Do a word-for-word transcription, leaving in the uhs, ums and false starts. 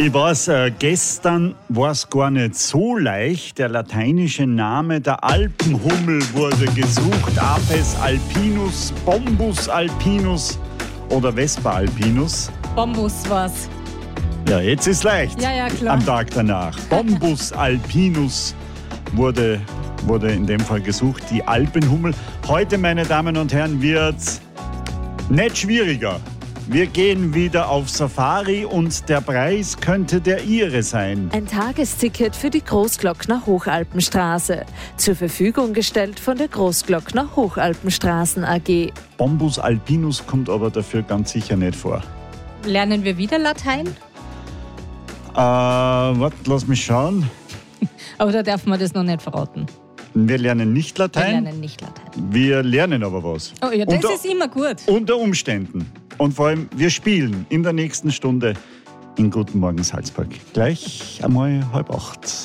Ich weiß, äh, gestern war es gar nicht so leicht. Der lateinische Name der Alpenhummel wurde gesucht. Apis alpinus, Bombus alpinus oder Vespa alpinus. Bombus war's. Ja, jetzt ist leicht. Ja, ja, klar. Am Tag danach. Bombus alpinus wurde, wurde in dem Fall gesucht. Die Alpenhummel. Heute, meine Damen und Herren, wird nicht schwieriger. Wir gehen wieder auf Safari und der Preis könnte der Ihre sein. Ein Tagesticket für die Großglockner Hochalpenstraße. Zur Verfügung gestellt von der Großglockner Hochalpenstraßen A G. Bombus alpinus kommt aber dafür ganz sicher nicht vor. Lernen wir wieder Latein? Äh, warte, lass mich schauen. Oder darf man das noch nicht verraten? Wir lernen nicht Latein. Wir lernen nicht Latein. Wir lernen aber was. Oh ja, das unter, ist immer gut. Unter Umständen. Und vor allem, wir spielen in der nächsten Stunde in Guten Morgen Salzburg. Gleich einmal halb acht.